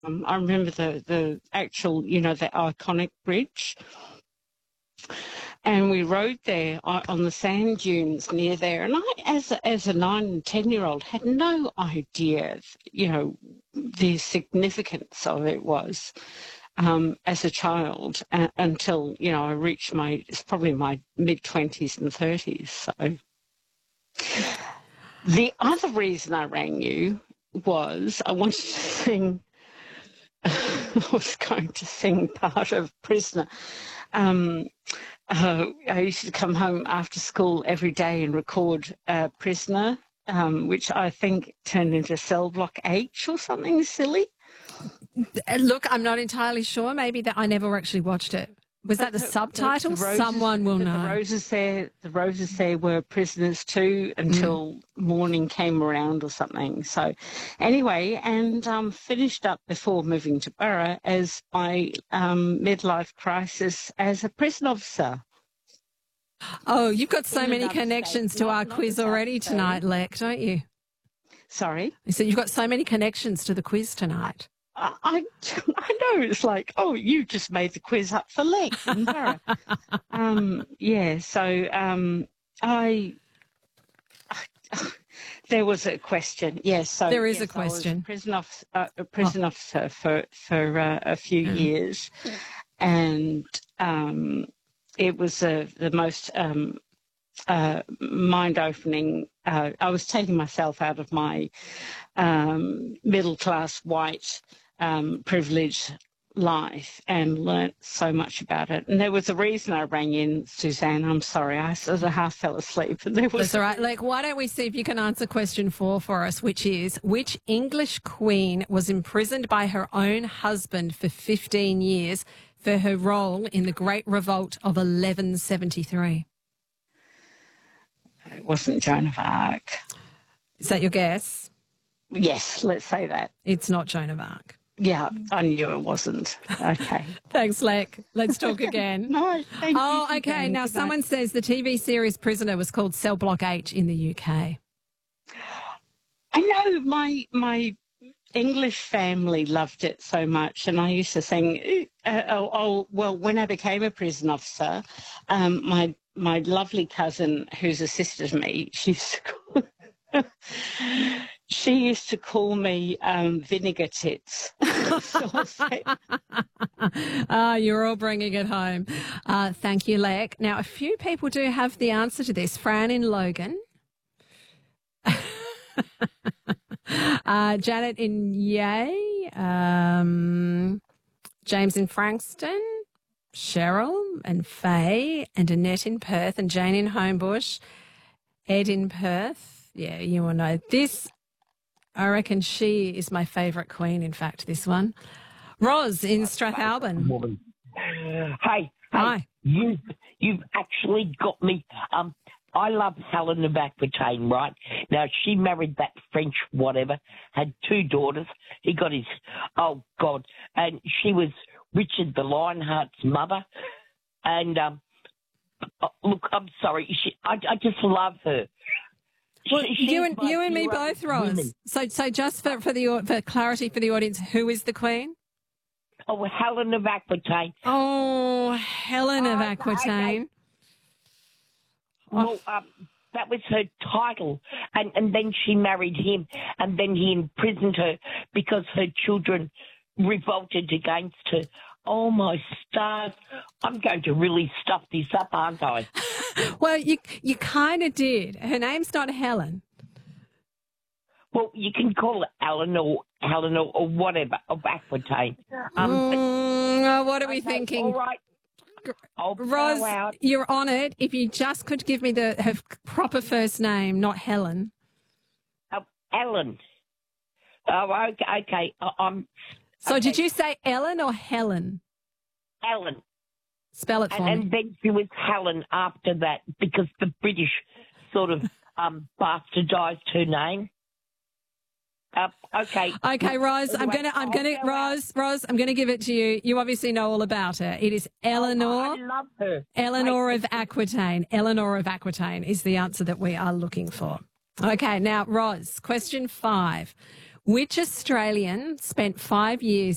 I remember the actual, the iconic bridge. And we rode there on the sand dunes near there. And I, as a 9 and 10-year-old, had no idea, the significance of it was as a child until, I reached it's probably my mid-20s and 30s. So the other reason I rang you was I wanted to sing, I was going to sing part of Prisoner. I used to come home after school every day and record Prisoner, which I think turned into Cell Block H or something silly. Look, I'm not entirely sure. Maybe that I never actually watched it. Was that the subtitle? Someone will know. The roses there were prisoners too until morning came around or something. So anyway, and finished up before moving to Borough as my midlife crisis as a prison officer. Oh, you've got so many connections to our quiz already tonight, Lek, don't you? Sorry? You said you've got so many connections to the quiz tonight. I know, it's like, oh, you just made the quiz up for Lek and Borough. There was a question, yes. So there is a question. I was a prison officer for a few years, and it was the most mind-opening. I was taking myself out of my middle-class white privileged life and learnt so much about it. And there was a reason I rang in, Suzanne. I'm sorry, I sort of half fell asleep. And That's all right. Like, why don't we see if you can answer question 4 for us, which is, which English queen was imprisoned by her own husband for 15 years for her role in the Great Revolt of 1173? It wasn't Joan of Arc. Is that your guess? Yes, let's say that. It's not Joan of Arc. Yeah, I knew it wasn't. Okay. Thanks, Lek. Let's talk again. No, thank you. Oh, okay. Now, someone says the TV series Prisoner was called Cell Block H in the UK. I know my English family loved it so much, and I used to sing, well, when I became a prison officer, my lovely cousin, who's a sister to me, she used to call me Vinegar Tits. You're all bringing it home. Thank you, Lek. Now, a few people do have the answer to this. Fran in Logan. Janet in Yea. James in Frankston. Cheryl and Faye and Annette in Perth and Jane in Homebush. Ed in Perth. Yeah, you will know this. I reckon she is my favourite queen, in fact, this one. Ros in Strathalbyn. Hey. Hi. You've actually got me. I love Helen of Aquitaine, right? Now, she married that French whatever, had 2 daughters. He got his, oh, God. And she was Richard the Lionheart's mother. And, look, I'm sorry. I just love her. Well, you and me both, Ros. So just for clarity for the audience, who is the queen? Oh, Helen of Aquitaine. Oh, Helen of Aquitaine. Okay. Well, that was her title, and then she married him, and then he imprisoned her because her children revolted against her. Oh, my stars. I'm going to really stuff this up, aren't I? Well, you kind of did. Her name's not Helen. Well, you can call it Ellen or Helen or whatever, of Aquitaine. What are we thinking? All right. Ros, you're on it. If you just could give me her proper first name, not Helen. Ellen. Oh, okay. So did you say Ellen or Helen? Ellen. Spell it for me. And then she was Helen after that because the British sort of bastardised her name. Okay. Okay, Ros, I'm gonna give it to you. You obviously know all about her. It is Eleanor. I love her. Eleanor of Aquitaine. Eleanor of Aquitaine is the answer that we are looking for. Okay, now, Ros, question 5. Which Australian spent 5 years